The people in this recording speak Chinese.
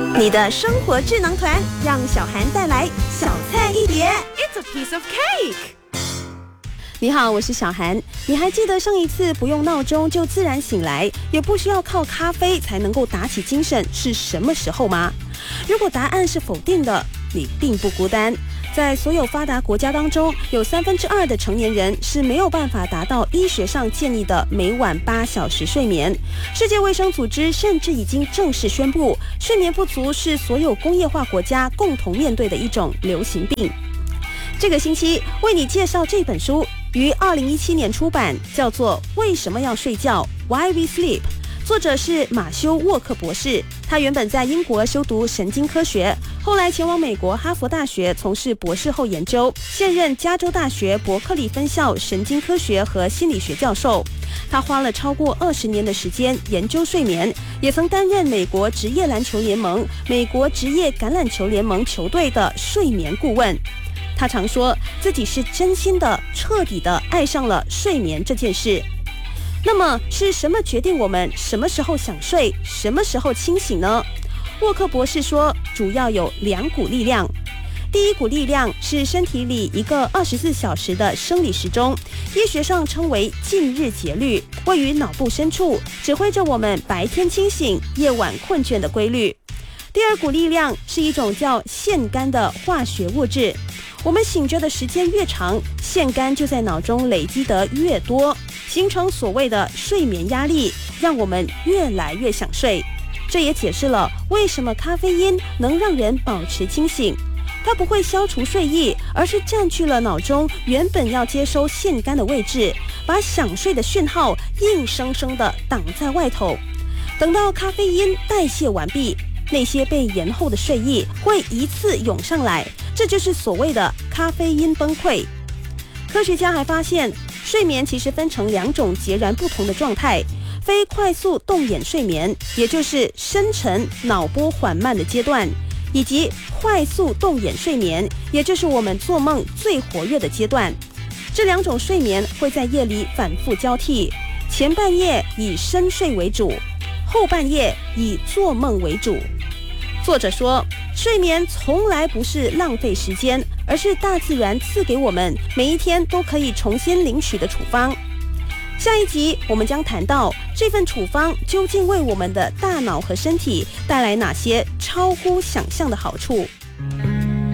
你的生活智囊团，让小涵带来小菜一碟。 It's a piece of cake。 你好，我是小涵。你还记得上一次不用闹钟就自然醒来，也不需要靠咖啡才能够打起精神是什么时候吗？如果答案是否定的，你并不孤单。在所有发达国家当中，有2/3的成年人是没有办法达到医学上建议的每晚8小时睡眠。世界卫生组织甚至已经正式宣布，睡眠不足是所有工业化国家共同面对的一种流行病。这个星期为你介绍这本书，于2017年出版，叫做《为什么要睡觉 Why We Sleep》，作者是马修·沃克博士。他原本在英国修读神经科学，后来前往美国哈佛大学从事博士后研究，现任加州大学伯克利分校神经科学和心理学教授。他花了超过20年的时间研究睡眠，也曾担任美国职业篮球联盟、美国职业橄榄球联盟球队的睡眠顾问。他常说自己是真心的、彻底的爱上了睡眠这件事。那么是什么决定我们什么时候想睡，什么时候清醒呢？沃克博士说，主要有2股力量。第一股力量是身体里一个24小时的生理时钟，医学上称为近日节律，位于脑部深处，指挥着我们白天清醒、夜晚困倦的规律。第二股力量是一种叫腺苷的化学物质，我们醒着的时间越长，腺苷就在脑中累积得越多，形成所谓的睡眠压力，让我们越来越想睡。这也解释了为什么咖啡因能让人保持清醒。它不会消除睡意，而是占据了脑中原本要接收腺苷的位置，把想睡的讯号硬生生地挡在外头。等到咖啡因代谢完毕，那些被延后的睡意会一次涌上来，这就是所谓的咖啡因崩溃。科学家还发现，睡眠其实分成2种截然不同的状态：非快速动眼睡眠，也就是深沉脑波缓慢的阶段，以及快速动眼睡眠，也就是我们做梦最活跃的阶段。这2种睡眠会在夜里反复交替，前半夜以深睡为主，后半夜以做梦为主。作者说，睡眠从来不是浪费时间，而是大自然赐给我们每一天都可以重新领取的处方。下一集我们将谈到这份处方究竟为我们的大脑和身体带来哪些超乎想象的好处。